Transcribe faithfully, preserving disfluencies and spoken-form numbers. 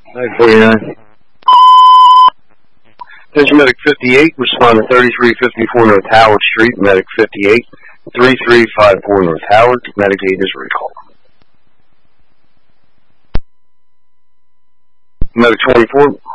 nine forty-nine. Attention Medic fifty-eight, respond to thirty-three fifty-four North Howard Street. Medic fifty-eight, thirty-three fifty-four North Howard. Medic eight is recall. Medic twenty-four.